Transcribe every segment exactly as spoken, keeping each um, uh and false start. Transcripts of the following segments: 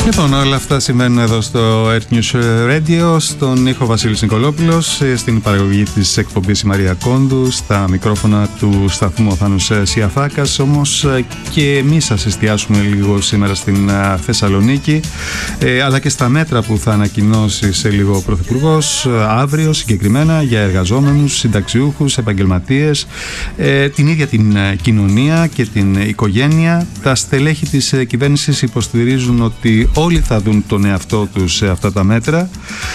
Λοιπόν, όλα αυτά συμβαίνουν εδώ στο Earth News Radio, στον ήχο Βασίλης Νικολόπουλος, στην παραγωγή της εκπομπής η Μαρία Κόντου, στα μικρόφωνα του σταθμού ο Θάνος Σιαφάκας. Όμως και εμείς σας εστιάσουμε λίγο σήμερα στην Θεσσαλονίκη, ε, αλλά και στα μέτρα που θα ανακοινώσει σε λίγο ο Πρωθυπουργός αύριο συγκεκριμένα για εργαζόμενους, συνταξιούχους, επαγγελματίες, ε, την ίδια την κοινωνία και την οικογένεια. Τα στελέχη της κυβέρνησης υποστηρίζουν ότι όλοι θα δουν τον εαυτό τους σε αυτά τα μέτρα.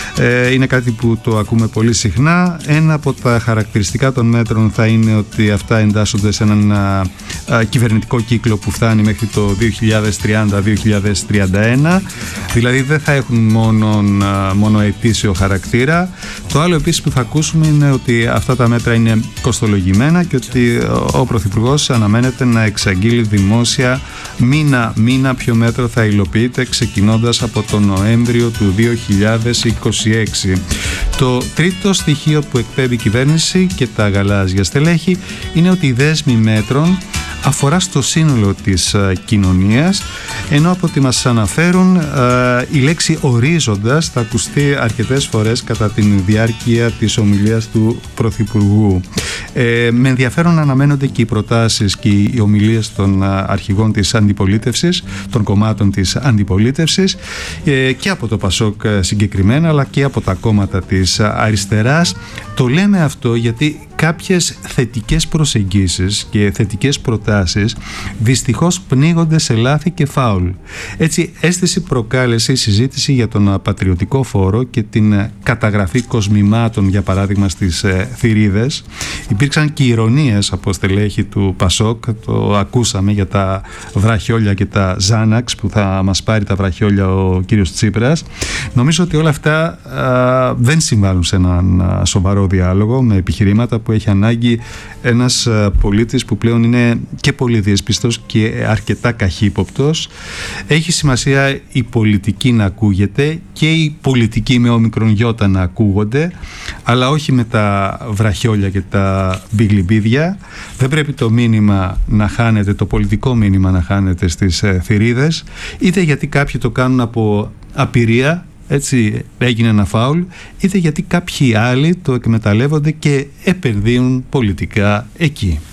Ε, είναι κάτι που το ακούμε πολύ συχνά. Ένα από τα χαρακτηριστικά των μέτρων θα είναι ότι αυτά εντάσσονται σε έναν α, α, κυβερνητικό κύκλο που φτάνει μέχρι το δύο χιλιάδες τριάντα δύο χιλιάδες τριάντα ένα. Δηλαδή δεν θα έχουν μόνο, μόνο ετήσιο χαρακτήρα. Το άλλο επίσης που θα ακούσουμε είναι ότι αυτά τα μέτρα είναι κοστολογημένα και ότι ο Πρωθυπουργός αναμένεται να εξαγγείλει δημόσια μήνα μήνα ποιο μέτρο θα υλοποιείται, ξεκινώντας από τον Νοέμβριο του δύο χιλιάδες είκοσι έξι. Το τρίτο στοιχείο που εκπέμπει η κυβέρνηση και τα γαλάζια στελέχη είναι ότι η δέσμη μέτρων αφορά στο σύνολο της uh, κοινωνίας, ενώ από ό,τι μας αναφέρουν uh, η λέξη ορίζοντας θα ακουστεί αρκετές φορές κατά τη διάρκεια της ομιλίας του Πρωθυπουργού. Ε, με ενδιαφέρον αναμένονται και οι προτάσεις και οι ομιλίες των uh, αρχηγών της αντιπολίτευσης, των κομμάτων της αντιπολίτευσης, ε, και από το Πασόκ συγκεκριμένα, αλλά και από τα κόμματα της αριστεράς. Το λέμε αυτό γιατί κάποιες θετικές προσεγγίσεις και θετικές προτάσεις δυστυχώς πνίγονται σε λάθη και φάουλ. Έτσι, αίσθηση προκάλεσε η συζήτηση για τον πατριωτικό φόρο και την καταγραφή κοσμημάτων, για παράδειγμα, στις ε, θηρίδες. Υπήρξαν και ηρωνίες από στελέχη του Πασόκ, το ακούσαμε για τα βραχιόλια και τα Ζάναξ που θα μας πάρει τα βραχιόλια ο κύριος Τσίπρας. Νομίζω ότι όλα αυτά α, δεν συμβάλλουν σε έναν α, σοβαρό διάλογο με επιχειρήματα που έχει ανάγκη ένας πολίτης που πλέον είναι και πολύ διέσπιστος και αρκετά καχύποπτος. Έχει σημασία η πολιτική να ακούγεται και οι πολιτικοί με όμικρον γιώτα να ακούγονται, αλλά όχι με τα βραχιόλια και τα μπιγλιμπίδια. Δεν πρέπει το μήνυμα να χάνεται, το πολιτικό μήνυμα να χάνεται στις θηρίδες, είτε γιατί κάποιοι το κάνουν από απειρία, έτσι έγινε ένα φάουλ, είτε γιατί κάποιοι άλλοι το εκμεταλλεύονται και επενδύουν πολιτικά εκεί.